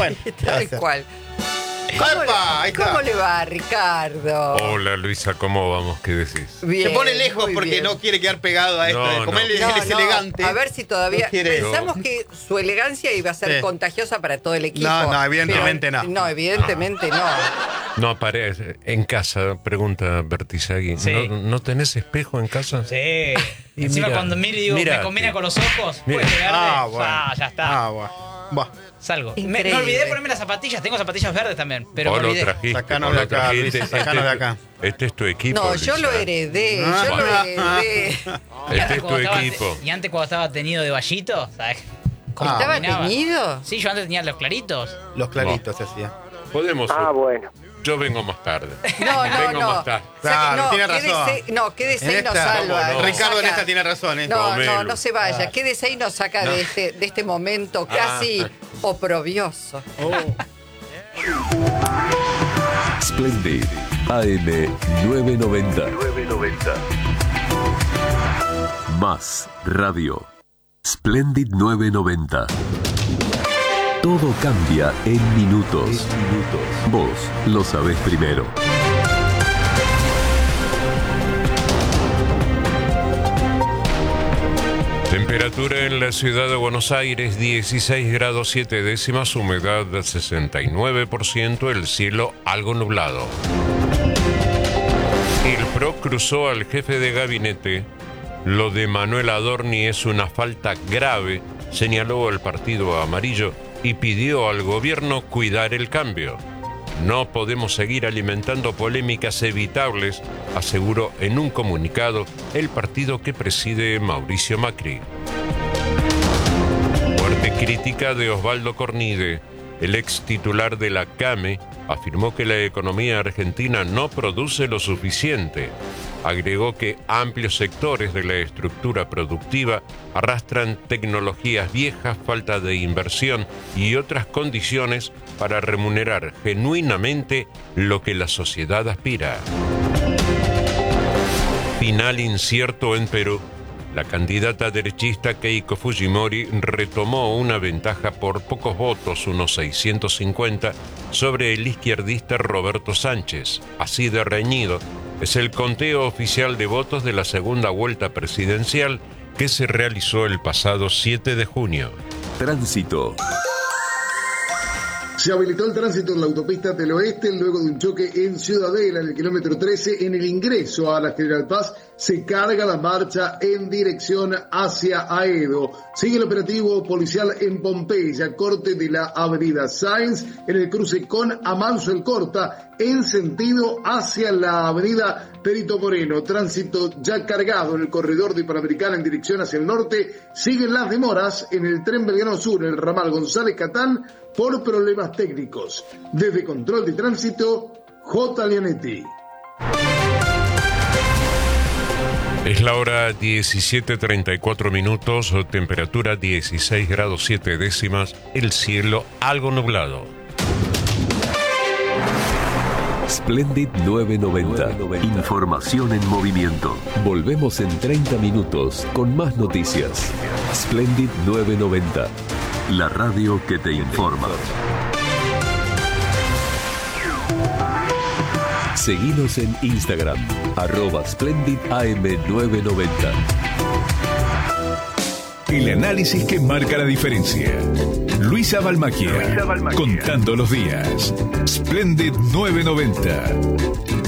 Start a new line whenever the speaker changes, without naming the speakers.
Bueno,
Tal
gracias.
cual.
¡Epa! Ahí está.
¿Cómo le va, Ricardo?
Hola Luisa, ¿cómo vamos? ¿Qué decís?
Bien,
Se pone lejos
muy
porque
bien.
no quiere quedar pegado a esto.
No,
Como
no.
él es elegante.
A ver si todavía
no quiere-
pensamos que su elegancia iba a ser
Sí.
contagiosa para todo el equipo.
No, evidentemente
pero-
no.
No, evidentemente no.
No aparece. En casa, pregunta Bertizagui.
Sí.
¿No tenés espejo en casa?
Sí.
Y
Encima
mira,
cuando miro y digo,
mira,
me combina con los ojos,
mira.
puede verde,
Bueno.
ya está.
Bueno.
Salgo. Me
Increíble.
olvidé ponerme las zapatillas, tengo zapatillas verdes también, pero
Vos
me
lo
olvidé.
trajiste.
Sacanos
vos
de
lo
acá,
trajiste.
Luisa, sacanos de acá.
Este es tu equipo.
No, yo
Luisa.
lo heredé.
Ah.
Yo lo heredé.
Este es
Antes
tu
cuando estaba
equipo.
y antes cuando estaba teñido de vallito, ¿sabes? ¿Cómo
¿Estaba
combinaba?
teñido?
Sí, yo antes tenía los claritos.
Los claritos se hacía.
Podemos.
Bueno.
Yo vengo más tarde.
No,
Vengo
no.
más tarde.
Claro,
no,
tiene
quédese,
razón.
no, quédese y
En
nos
esta,
salva.
¿cómo no?
nos
Ricardo en
saca-
esta tiene razón, ¿eh?
No,
Comelo.
no se vaya. Quédese y nos saca de este momento casi oprobioso.
Splendid AM 990. Más radio. Splendid 990. Todo cambia en minutos. Vos lo sabés primero.
Temperatura en la ciudad de Buenos Aires, 16 grados 7 décimas, humedad del 69%, el cielo algo nublado. El PRO cruzó al jefe de gabinete. Lo de Manuel Adorni es una falta grave, señaló el Partido Amarillo y pidió al gobierno cuidar el cambio. No podemos seguir alimentando polémicas evitables, aseguró en un comunicado el partido que preside Mauricio Macri. Fuerte crítica de Osvaldo Cornide. El ex titular de la CAME afirmó que la economía argentina no produce lo suficiente. Agregó que amplios sectores de la estructura productiva arrastran tecnologías viejas, falta de inversión y otras condiciones para remunerar genuinamente lo que la sociedad aspira. Final incierto en Perú. La candidata derechista Keiko Fujimori retomó una ventaja por pocos votos, unos 650, sobre el izquierdista Roberto Sánchez. Así de reñido es el conteo oficial de votos de la segunda vuelta presidencial que se realizó el pasado 7 de junio.
Tránsito.
Se habilitó el tránsito en la autopista del Oeste luego de un choque en Ciudadela, en el kilómetro 13, en el ingreso a la General Paz. Se carga la marcha en dirección hacia Aedo. Sigue el operativo policial en Pompeya, corte de la avenida Sáenz, en el cruce con Amanso el Corta, en sentido hacia la avenida Perito Moreno. Tránsito ya cargado en el corredor de Panamericana en dirección hacia el norte. Siguen las demoras en el tren Belgrano Sur, en el ramal González Catán, por problemas técnicos. Desde Control de Tránsito, J. Lianetti.
Es la hora 17:34 minutos, temperatura 16 grados 7 décimas, el cielo algo nublado.
Splendid 990. Información en movimiento. Volvemos en 30 minutos con más noticias. Splendid 990. La radio que te informa. Seguinos en Instagram, @SplendidAM990.
El análisis que marca la diferencia. Luisa Balmacchia, contando los días. Splendid 990.